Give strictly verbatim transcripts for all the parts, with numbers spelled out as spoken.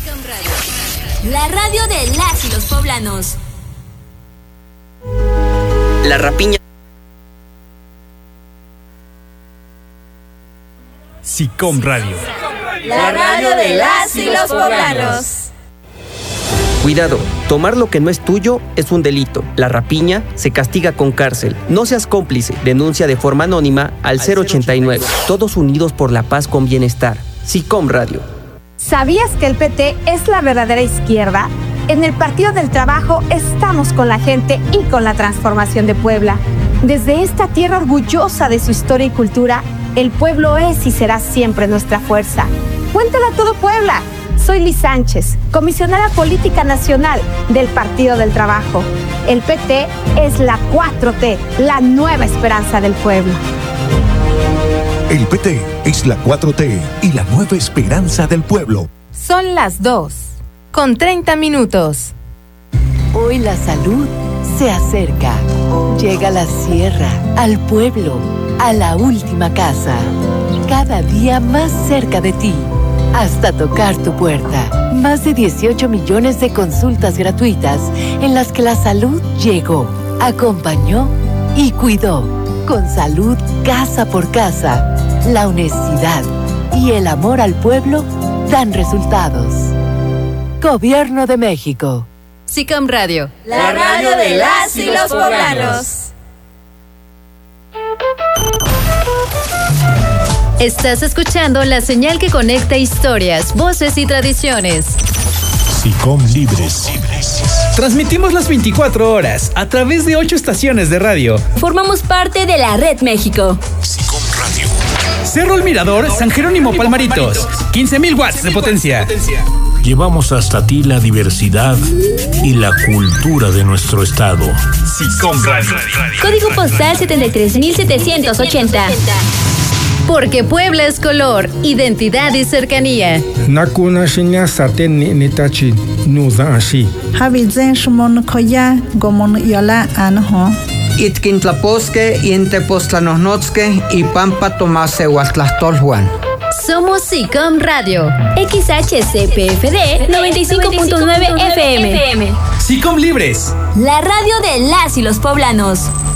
SICOM Radio, la radio de las y los poblanos. La rapiña. SICOM Radio, la radio de las y los poblanos. Cuidado, tomar lo que no es tuyo es un delito. La rapiña se castiga con cárcel. No seas cómplice. Denuncia de forma anónima al cero ochenta y nueve. Todos unidos por la paz con bienestar. SICOM Radio. ¿Sabías que el P T es la verdadera izquierda? En el Partido del Trabajo estamos con la gente y con la transformación de Puebla. Desde esta tierra orgullosa de su historia y cultura, el pueblo es y será siempre nuestra fuerza. Cuéntale a todo Puebla. Soy Liz Sánchez, comisionada política nacional del Partido del Trabajo. El P T es la cuatro T, la nueva esperanza del pueblo. El P T es la cuatro T y la nueva esperanza del pueblo. Son las dos, con treinta minutos. Hoy la salud se acerca. Llega a la sierra, al pueblo, a la última casa. Cada día más cerca de ti. Hasta tocar tu puerta. Más de dieciocho millones de consultas gratuitas en las que la salud llegó, acompañó y cuidó. Con salud casa por casa, la honestidad y el amor al pueblo dan resultados. Gobierno de México. SICOM Radio, la radio de las y los poblanos. Estás escuchando la señal que conecta historias, voces y tradiciones. SICOM Libres. Transmitimos las veinticuatro horas a través de ocho estaciones de radio. Formamos parte de la Red México. SICOM Radio. Cerro El Mirador, San Jerónimo Palmaritos. quince mil watts de potencia. Llevamos hasta ti la diversidad y la cultura de nuestro estado. SICOM Radio. Código postal setenta y tres mil setecientos ochenta. Porque Puebla es color, identidad y cercanía. Nakuna shinya sate ni nitachi nuza ashi. Habizen shmon koya gomon yola anho. Itkintlaposque y Intepostlanosnotzque y Pampa Tomase Huatlastolhuan. Somos SICOM Radio. X H C P F D noventa y cinco punto nueve F M. SICOM Libres, la radio de las y los poblanos.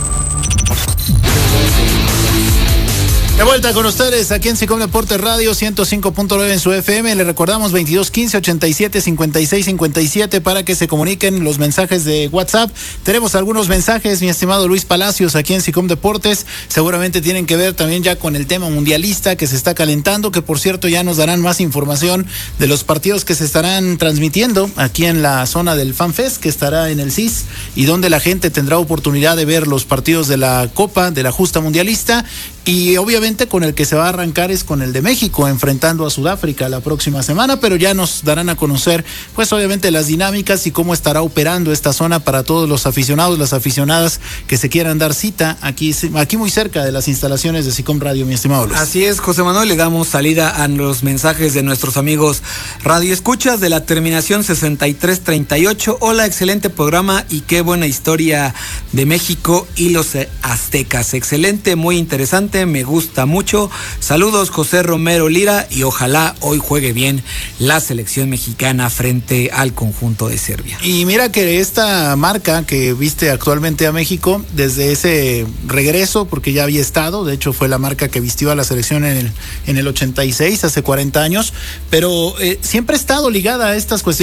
De vuelta con ustedes aquí en SICOM Deportes Radio ciento cinco punto nueve en su F M. Le recordamos veintidós quince ochenta y siete cincuenta y seis cincuenta y siete para que se comuniquen los mensajes de WhatsApp. Tenemos algunos mensajes, mi estimado Luis Palacios, aquí en SICOM Deportes. Seguramente tienen que ver también ya con el tema mundialista que se está calentando, que por cierto ya nos darán más información de los partidos que se estarán transmitiendo aquí en la zona del FanFest, que estará en el C I S, y donde la gente tendrá oportunidad de ver los partidos de la Copa, de la Justa Mundialista. Y obviamente con el que se va a arrancar es con el de México, enfrentando a Sudáfrica la próxima semana, pero ya nos darán a conocer, pues obviamente las dinámicas y cómo estará operando esta zona para todos los aficionados, las aficionadas que se quieran dar cita aquí, aquí muy cerca de las instalaciones de SICOM Radio, mi estimado Luis. Así es, José Manuel, le damos salida a los mensajes de nuestros amigos Radio Escuchas de la terminación sesenta y tres treinta y ocho. Hola, excelente programa y qué buena historia de México y los aztecas. Excelente, muy interesante. Me gusta mucho. Saludos, José Romero Lira, y ojalá hoy juegue bien la selección mexicana frente al conjunto de Serbia. Y mira que esta marca que viste actualmente a México, desde ese regreso, porque ya había estado, de hecho fue la marca que vistió a la selección en el, en el ochenta y seis, hace cuarenta años, pero eh, siempre ha estado ligada a estas cuestiones